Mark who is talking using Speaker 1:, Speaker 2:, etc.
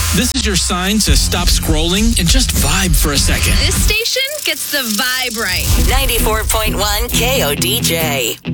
Speaker 1: This is your sign to stop scrolling and just vibe for a second.
Speaker 2: This station gets the vibe right.
Speaker 3: 94.1 KODJ.